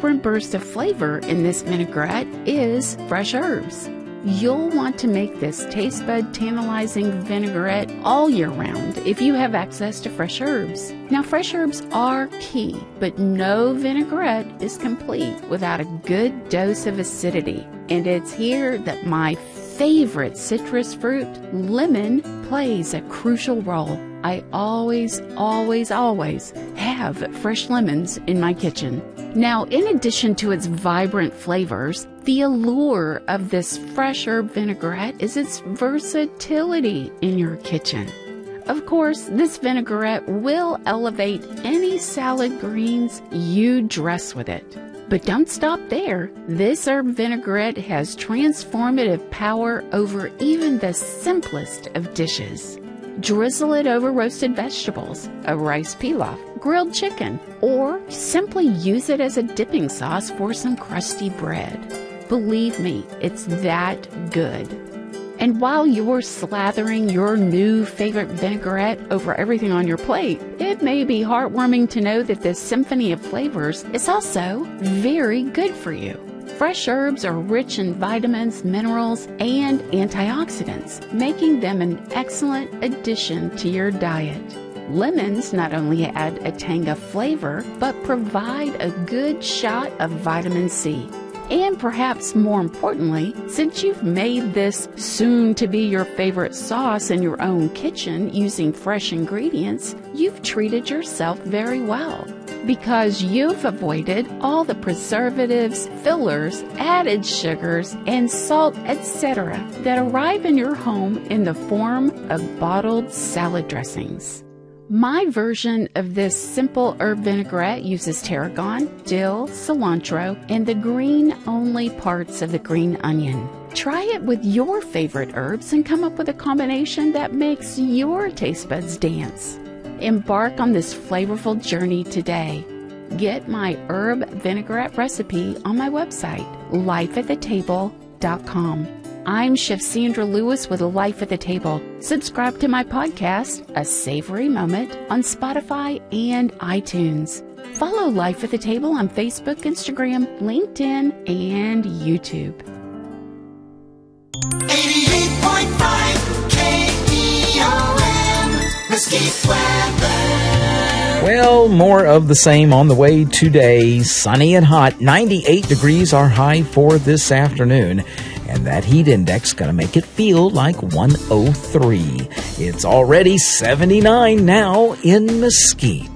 vibrant burst of flavor in this vinaigrette is fresh herbs. You'll want to make this taste bud tantalizing vinaigrette all year round if you have access to fresh herbs. Now, fresh herbs are key, but no vinaigrette is complete without a good dose of acidity. And it's here that my favorite citrus fruit, lemon, plays a crucial role. I always have fresh lemons in my kitchen. Now, in addition to its vibrant flavors, the allure of this fresh herb vinaigrette is its versatility in your kitchen. Of course, this vinaigrette will elevate any salad greens you dress with it. But don't stop there. This herb vinaigrette has transformative power over even the simplest of dishes. Drizzle it over roasted vegetables, a rice pilaf, grilled chicken, or simply use it as a dipping sauce for some crusty bread. Believe me, it's that good. And while you're slathering your new favorite vinaigrette over everything on your plate, it may be heartwarming to know that this symphony of flavors is also very good for you. Fresh herbs are rich in vitamins, minerals, and antioxidants, making them an excellent addition to your diet. Lemons not only add a tang of flavor, but provide a good shot of vitamin C. And perhaps more importantly, since you've made this soon-to-be your favorite sauce in your own kitchen using fresh ingredients, you've treated yourself very well, because you've avoided all the preservatives, fillers, added sugars, and salt, etc. that arrive in your home in the form of bottled salad dressings. My version of this simple herb vinaigrette uses tarragon, dill, cilantro, and the green-only parts of the green onion. Try it with your favorite herbs and come up with a combination that makes your taste buds dance. Embark on this flavorful journey today. Get my herb vinaigrette recipe on my website, lifeatthetable.com. I'm Chef Sandra Lewis with A Life at the Table. Subscribe to my podcast, A Savory Moment, on Spotify and iTunes. Follow Life at the Table on Facebook, Instagram, LinkedIn, and YouTube. 88.5 KEOM, Mesquite weather. Well, more of the same on the way today. Sunny and hot. 98 degrees are high for this afternoon. And that heat index going to make it feel like 103. It's already 79 now in Mesquite.